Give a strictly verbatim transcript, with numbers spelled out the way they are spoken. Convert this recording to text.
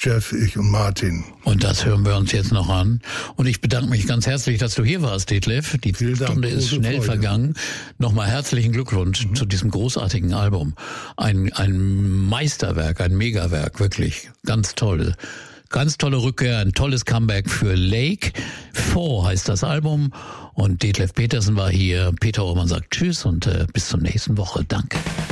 Jeff, ich und Martin. Und das hören wir uns jetzt noch an. Und ich bedanke mich ganz herzlich, dass du hier warst, Detlef. Die Vielen Dank. Stunde ist Große schnell Freude. vergangen. Nochmal herzlichen Glückwunsch mhm. zu diesem großartigen Album. Ein, ein Meisterwerk, ein Megawerk, wirklich. Ganz toll. Ganz tolle Rückkehr, ein tolles Comeback für Lake. Four heißt das Album. Und Detlef Petersen war hier. Peter Orman sagt Tschüss und äh, bis zur nächsten Woche. Danke.